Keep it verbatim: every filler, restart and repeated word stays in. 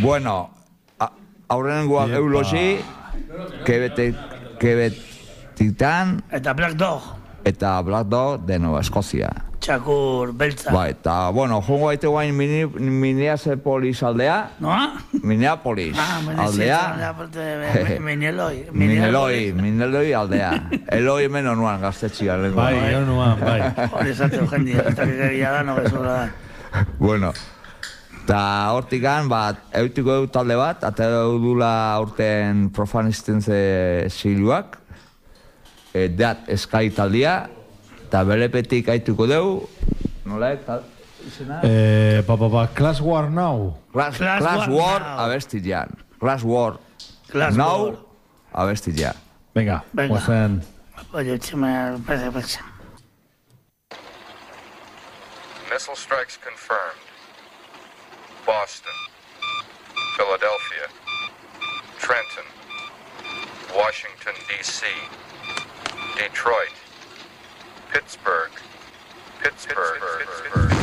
Bueno, aurrenengoak Eulosi, Quebetitan, eta Black Dog. Eta Black Dog de Nueva Escocia. Txakur, beltza. Ba, eta, bueno, jongo gaite guain Minneapolis aldea. Noa? Minneapolis aldea. Mineloi. Mineloi, Mineloi aldea. Eloi hemen onuan gaztetxia. Bai, onuan, bai. Hori esateu jendia, eta kegegia da, no bezura da. Bueno, eta hortikan, bat, eutiko du talde bat, eta dula urten Profanistentze ziluak, dat eskai taldea, eta belepetik aituko dugu, nola, izena? Eh, pa, pa, pa, Class War Now. Class, Class, Class War, War abestilean. Class War Class Now War. abestilean. Venga, guazen. Oye, txeme, pese, pese. Missile strikes confirmed. Boston, Philadelphia, Trenton, Washington, D C, Detroit, Pittsburgh, Pittsburgh, Pittsburgh.